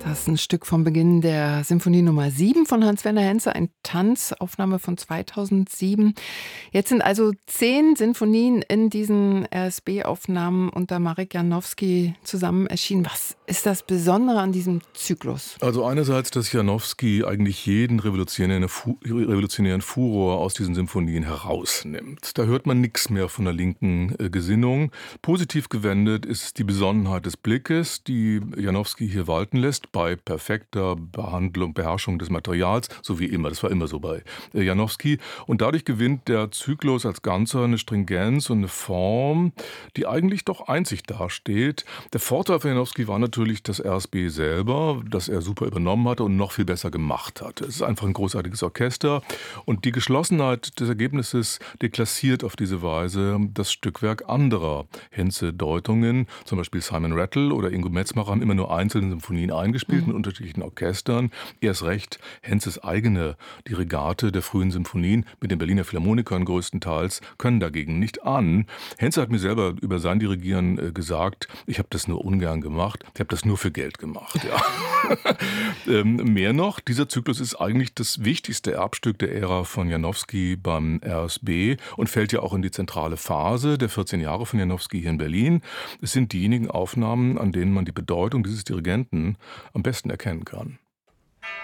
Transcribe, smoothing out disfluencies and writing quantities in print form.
Das ist ein Stück vom Beginn der Symphonie Nummer 7 von Hans-Werner Henze, ein Tanzaufnahme von 2007. Jetzt sind also 10 Sinfonien in diesen RSB-Aufnahmen unter Marek Janowski zusammen erschienen. Was ist das Besondere an diesem Zyklus? Also einerseits, dass Janowski eigentlich jeden revolutionären Furor aus diesen Symphonien herausnimmt. Da hört man nichts mehr von der linken Gesinnung. Positiv gewendet ist die Besonnenheit des Blickes, die Janowski hier walten lässt, bei perfekter Beherrschung des Materials, so wie immer. Das war immer so bei Janowski. Und dadurch gewinnt der Zyklus als Ganzer eine Stringenz und eine Form, die eigentlich doch einzig dasteht. Der Vorteil von Janowski war natürlich das RSB selber, das er super übernommen hatte und noch viel besser gemacht hat. Es ist einfach ein großartiges Orchester und die Geschlossenheit des Ergebnisses deklassiert auf diese Weise das Stückwerk anderer Henze-Deutungen. Zum Beispiel Simon Rattle oder Ingo Metzmacher haben immer nur einzelne Symphonien eingespielt mit unterschiedlichen Orchestern. Erst recht Henzes eigene Dirigate der frühen Symphonien mit den Berliner Philharmonikern größtenteils können dagegen nicht an. Henze hat mir selber über sein Dirigieren gesagt, ich habe das nur ungern gemacht, ich habe das nur für Geld gemacht. Ja. Mehr noch, dieser Zyklus ist eigentlich das wichtigste Erbstück der Ära von Janowski beim RSB und fällt ja auch in die zentrale Phase der 14 Jahre von Janowski hier in Berlin. Es sind diejenigen Aufnahmen, an denen man die Bedeutung dieses Dirigenten am besten erkennen kann.